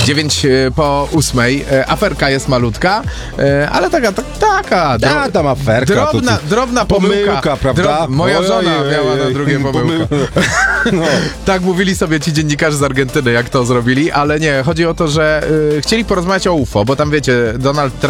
9:08. Aferka jest malutka, ale taka tam aferka. drobna pomyłka, prawda? Moja żona miała na drugie pomyłkę. No. Tak mówili sobie ci dziennikarze z Argentyny, jak to zrobili, ale nie, chodzi o to, że chcieli porozmawiać o UFO, bo tam wiecie, Donald Trump